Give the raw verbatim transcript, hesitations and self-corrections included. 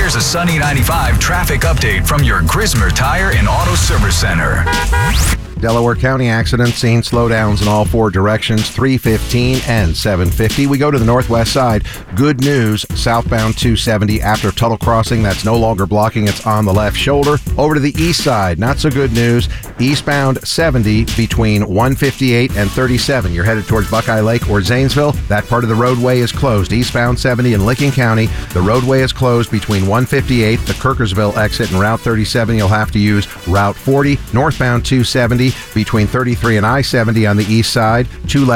Here's a Sunny ninety-five traffic update from your Grismer Tire and Auto Service Center. Delaware County accident scene slowdowns in all four directions, three fifteen and seven fifty. We go to the northwest side. Good news, southbound two seventy after Tuttle Crossing. That's no longer blocking. It's on the left shoulder. Over to the east side, not so good news. Eastbound seventy between one fifty-eight and thirty-seven. You're headed towards Buckeye Lake or Zanesville. That part of the roadway is closed. Eastbound seventy in Licking County. The roadway is closed between one fifty-eight, the Kirkersville exit, and Route thirty-seven. You'll have to use Route forty. Northbound two seventy between thirty-three and I seventy on the east side. Two